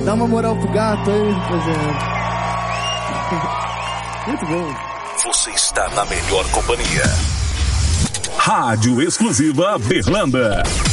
Dá uma moral pro gato aí, rapaziada. Muito bom. Você está na melhor companhia. Rádio Exclusiva Berlanda.